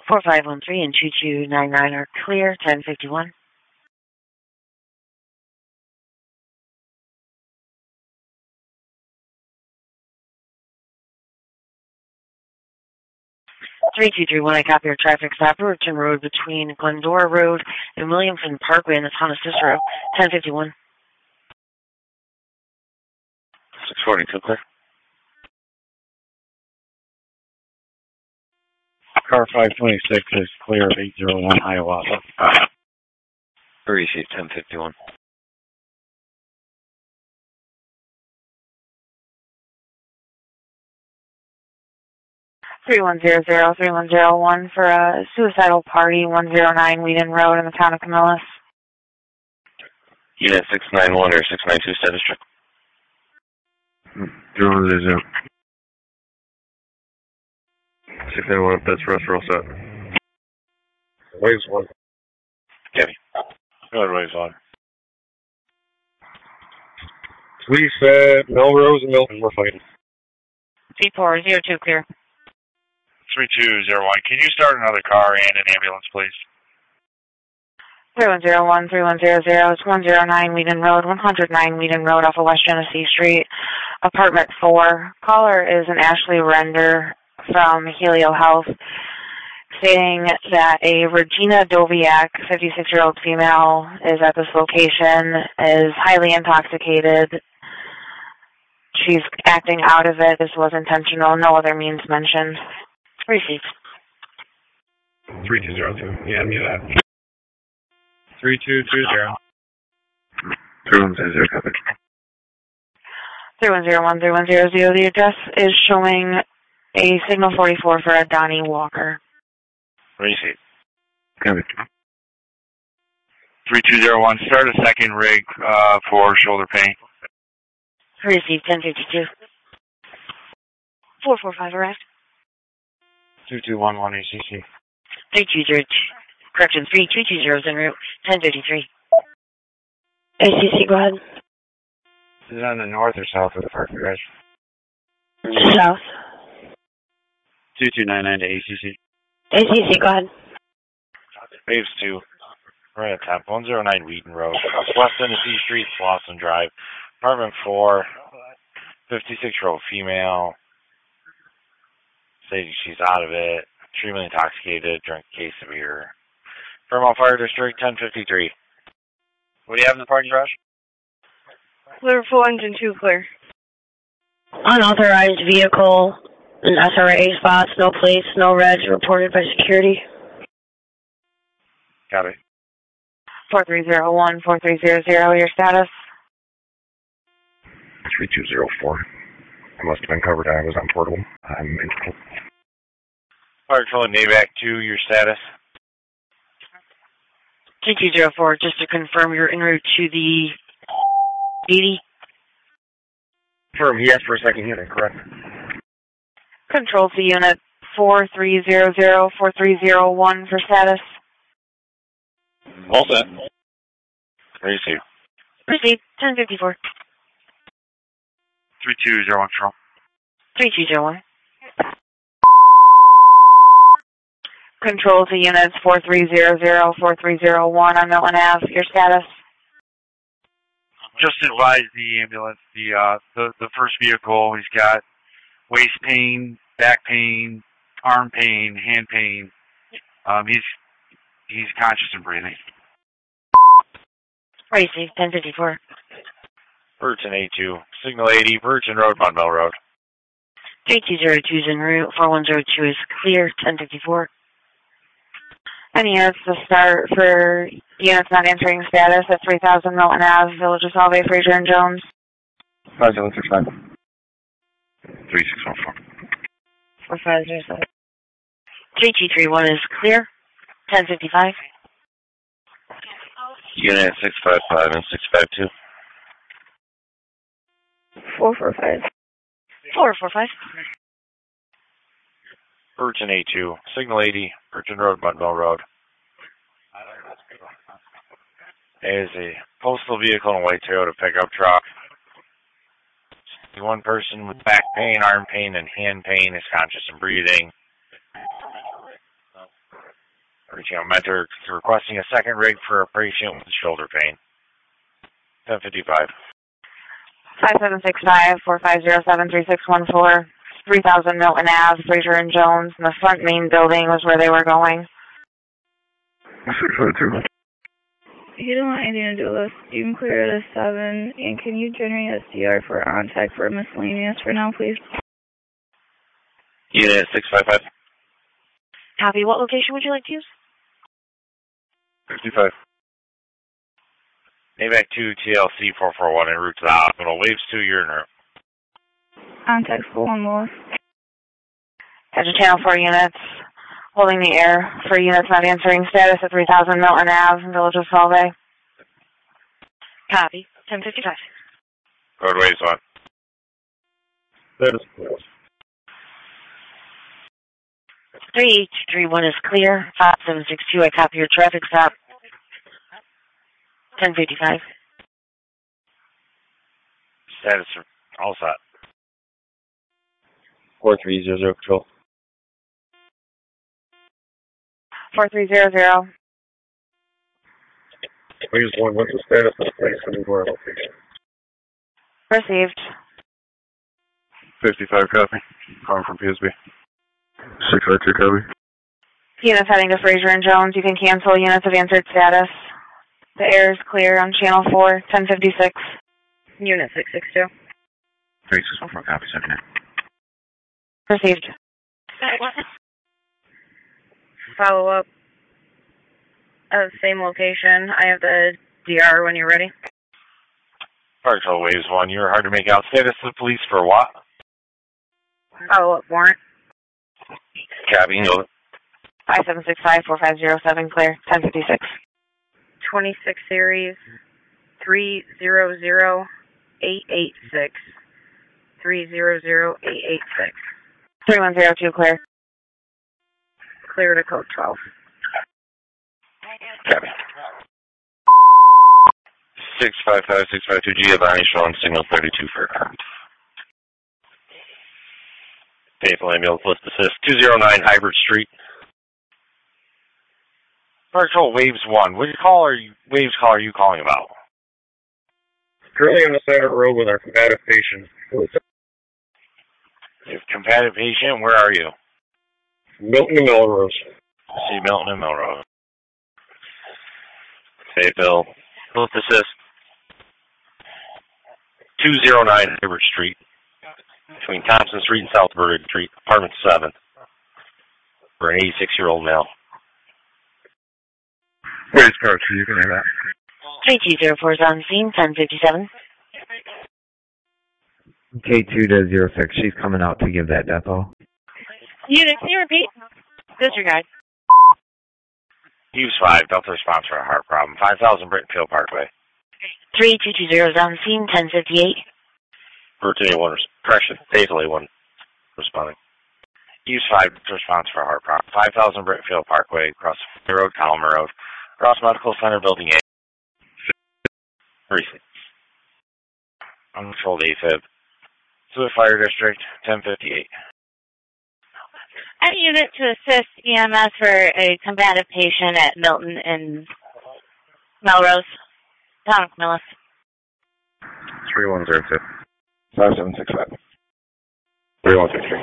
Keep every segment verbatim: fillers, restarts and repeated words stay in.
four five one three and two two nine nine are clear, ten fifty-one. three two three one, I copy your traffic stop. Riverton Road between Glendora Road and Williamson Parkway in the town of Cicero, ten fifty-one. six forty-two, clear. Car five twenty-six is clear, eight zero one Hiawatha. Receive, ten fifty-one. three one zero zero three one zero one for a suicidal party, one oh nine Whedon Road in the town of Camillus. Unit six nine one or six nine two, status check. zero zero zero. six nine one, that's for us, we're all set. Waves one. Gabby. Go ahead, Waves one. We said Melrose and Milton, we're fighting. C four zero two clear. three two zero one, can you start another car and an ambulance, please? three one zero one three one zero zero, it's one oh nine Whedon Road, one oh nine Whedon Road off of West Genesee Street, apartment four. Caller is an Ashley Render from Helio Health, stating that a Regina Doviak, fifty-six-year-old female, is at this location, is highly intoxicated. She's acting out of it. This was intentional. No other means mentioned. Received. three two zero two. Yeah, me that. three two two zero. three one zero zero, copy. three one zero one three one zero zero. The address is showing a signal forty-four for a Donnie Walker. Receive. Copy. three two zero one, start a second rig uh, for shoulder pain. Received, ten fifty-two. four four five arrest. two two one one A C C. three two zero, correction, three two two zero is en route, ten fifty-three. A C C, go ahead. Is it on the north or south of the parking garage? South. two two nine nine to A C C. A C C, go ahead. Waves two. Right at top. one oh nine Wheaton Road. West Tennessee Street, Slauson Drive. Apartment four. fifty-six-year-old female. Saying she's out of it. Extremely intoxicated. Drank a case of beer. Fairmont Fire District, ten fifty-three. What do you have in the parking garage? Clear full engine two, clear. Unauthorized vehicle, an S R A spots, no plates, no reg, reported by security. Got it. four three zero one four three zero zero, your status? three two zero four. I must have been covered. I was on portable. I'm in. Fire Patrol NAVAC two, your status? two two zero four, just to confirm you're en route to the eighty. Confirm, he asked for a second unit, correct? Control to unit four three zero zero four three zero one for status. All set. Receive. Receive, ten fifty-four. three two zero one, control. three two zero one. Control to units four three zero zero four three zero one on Milton Avenue. Your status? Just advise the ambulance, the uh, the, the first vehicle, he's got waist pain, back pain, arm pain, hand pain. Um, he's he's conscious and breathing. Receive, ten fifty-four. Burton A two. Signal eighty, Burton Road, Mudmill Road. three two zero two is en route. four one zero two is clear, ten fifty-four. Any units to start for units not answering status at three thousand Milton Avenue, Village of Salve, Fraser and Jones? five zero six five. three six one four. four five zero seven. three two three one is clear, ten fifty-five. Unit six five five and six five two. four four five. four four five. Burton A two. Signal eighty, Burton Road, Mudmill Road. There's a postal vehicle and a white Toyota pickup truck. One person with back pain, arm pain, and hand pain is conscious and breathing. Reaching out mentor requesting a second rig for a patient with shoulder pain. ten fifty-five. Five seven six five four five zero seven three six one four. Three thousand Milton Ave, Fraser and Jones. And the front main building was where they were going. six five two. You don't want anything to do with this. You can clear it at seven. And can you generate a C R for on tech for miscellaneous for now, please? Unit six five five. Copy. What location would you like to use? fifty-five. AVAC two T L C four four one en route to the hospital. Waves two, you're in route. On tech full on Lewis. Edge of channel four units. Holding the air for units not answering. Status at three thousand Milton Ave, Village of Solvay. Copy. ten fifty-five. Road waves one. That is close. three eight two three one is clear. five seven six two, I copy your traffic stop. ten fifty-five. Status all set. Four three zero zero control. four three zero zero. Waves one, what's the status of the place in the location? Received. fifty-five copy. Calling from P S B. six five two copy. Units heading to Fraser and Jones. You can cancel. Units of answered status. The air is clear on channel four, ten fifty-six. Unit six six two. Traces from copy second. Received. Follow up at the same location. I have the D R when you're ready. Partial waves one, you're hard to make out. Status of the police for what? Follow up warrant. Copy, no. five seven six five four five zero seven clear, ten fifty-six. twenty-six series three zero zero eight eight six. three zero zero eight eight six. three one zero two clear. Clear to code twelve. Copy. six five five six five two Giovanni showing signal thirty-two for aircraft. Faithful ambulance list assist two zero nine Hybrid Street. Partial waves one, which call are you, waves call are you calling about? Currently on the side of the road with our combative patient. If combative patient, where are you? Milton and Melrose. See Milton and Melrose. Fayetteville. List assist two zero nine Hybrid Street. Between Thompson Street and South Vernon Street, apartment seven. For an eighty-six-year-old male. Where's car two? You can hear that. three two zero four is on scene, ten fifty-seven. K two to zero six, she's coming out to give that depot. Unit, can you repeat? Disregard. Hughes five, Delta response for a heart problem. five thousand Brittenfield Parkway. three two two zero is on scene, ten fifty-eight. Virginia one, correction, Faithful one responding. Hughes five, response for a heart problem. five thousand Brittenfield Parkway, across the road, Calmer Road. Cross Medical Center, Building A. Recent. Uncontrolled AFib. Swift Fire District, ten fifty-eight. Any unit to assist E M S for a combative patient at Milton and Melrose. Town of Camillus. three one zero two. Five seven six five. three one six three.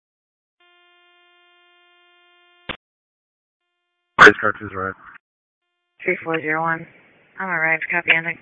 Race car two's right. three four zero one. I'm arrived. Copy ending.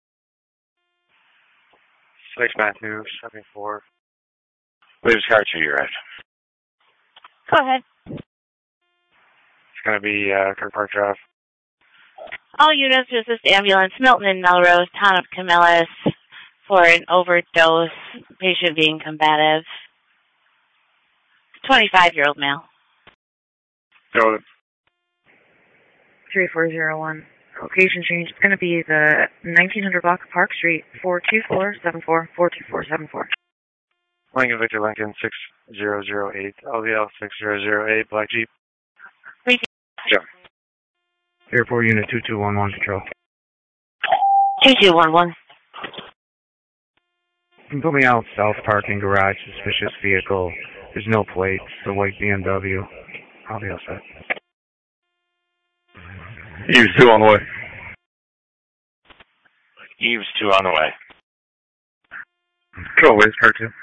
Six Matthew, seven four. Waves car two, you're right. Go ahead. It's going to be uh, Kirk Park Drive. All units to assist ambulance, Milton and Melrose, town of Camillus, for an overdose, patient being combative. twenty-five-year-old male. Go. three four zero one. Location change. It's going to be the nineteen hundred block of Park Street, four two four seven four, four two four seven four. Lincoln Victor Lincoln, six zero zero eight. L V L six zero zero eight, Black Jeep. Jim. Airport Unit two two one one control. two two one one. You can put me out south parking garage, suspicious vehicle. There's no plates, the white B M W. I'll be all set. Eves two on the way. Eves two on the way. Control waves, car two.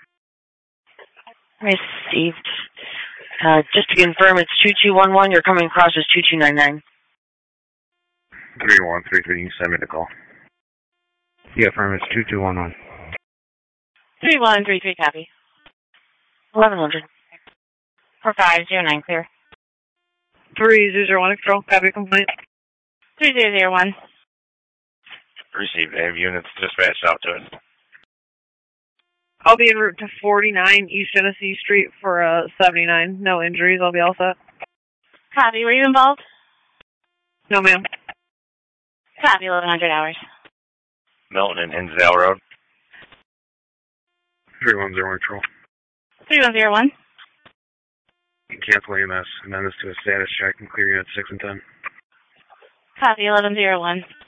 Received. Uh, just to confirm, it's two two one one. You're coming across as two two nine nine. three one three three, you can send me the call. Yeah, affirm, it's two two one one. three one three three, copy. eleven hundred. four five zero nine, clear. three zero zero one, control, copy complaint. three zero zero one. Received. They have units dispatched out to it. I'll be en route to forty-nine East Genesee Street for uh, seventy-nine. No injuries. I'll be all set. Copy. Were you involved? No, ma'am. Copy. eleven hundred hours. Milton and Hinsdale Road. three one zero one, control. three one zero one. Cancel A M S, and then this to a status check and clear units six and ten. Copy. eleven zero one.